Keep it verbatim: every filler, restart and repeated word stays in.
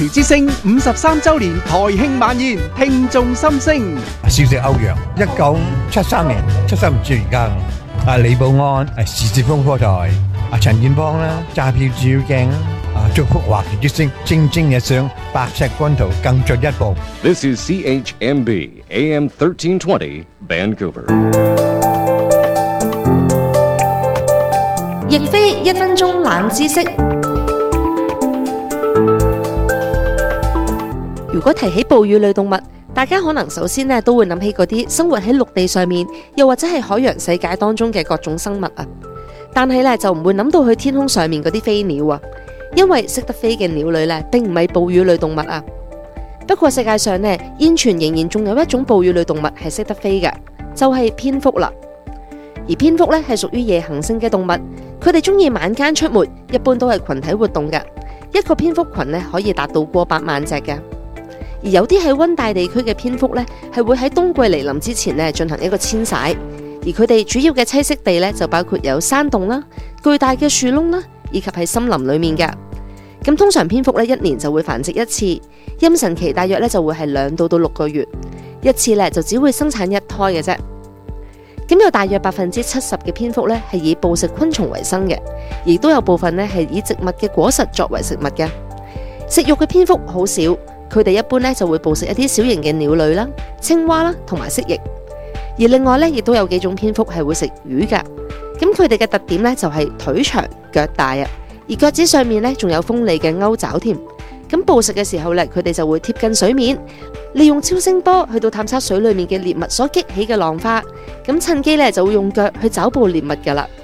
之聲五十三週年台慶晚宴，聽眾心聲。 少食歐陽，一九七三年出生唔至而家。啊，李寶安係時事風波台，啊陳建邦啦，揸票照鏡啦，啊祝福華僑之聲蒸蒸日上，白石軍圖更進一步。 This is C H M B A M thirteen twenty Vancouver。 亦非一分鐘冷知識。如果提起哺乳類動物，大家可能首先咧都會諗起嗰啲生活喺陸地上面，又或者係海洋世界當中嘅各種生物啊。但係咧就唔會諗到去天空上面嗰啲飛鳥啊，因為識得飛嘅鳥類咧並唔係哺乳類動物啊。不過世界上咧現存仍然仲有一種哺乳類動物係識得飛嘅，就係蝙蝠啦。而蝙蝠咧係屬於夜行性嘅動物，佢哋中意晚間出沒，一般都係群體活動嘅。一個蝙蝠群咧可以達到過百萬隻嘅。而有啲喺溫帶地區嘅蝙蝠咧，係會喺冬季嚟臨之前咧進行一個遷徙，而佢哋主要嘅棲息地咧就包括有山洞啦、巨大嘅樹窿啦，以及喺森林裏面嘅。咁通常蝙蝠咧一年就會繁殖一次，妊娠期大約咧就會係兩到到六個月，一次咧就只會生產一胎嘅啫。咁有大約百分之七十嘅蝙蝠咧係以捕食昆蟲為生嘅，亦都有部分咧係以植物嘅果實作為食物嘅。食肉嘅蝙蝠好少。佢哋一般咧就會捕食一啲小型嘅鳥類啦、青蛙啦同埋蜥蜴，而另外咧亦都有幾種蝙蝠係會食魚噶。咁佢哋嘅特點咧就係腿長腳大啊，而腳趾上面咧仲有鋒利嘅鈎爪添。咁捕食嘅時候咧，佢哋就會貼近水面，利用超聲波去到探測水裏面嘅獵物所激起嘅浪花，咁趁機咧就會用腳去抓捕獵物噶啦。